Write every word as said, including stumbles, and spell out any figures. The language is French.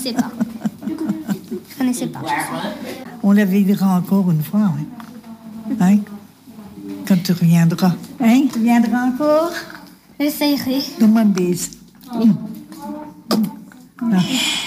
connaissais pas. Je connaissais pas. On la verra encore une fois, oui. Hein? Quand tu reviendras. Hein? Tu viendras encore? J'essayerai. Donne-moi une bise. Oui. Mmh. Mmh. Ah.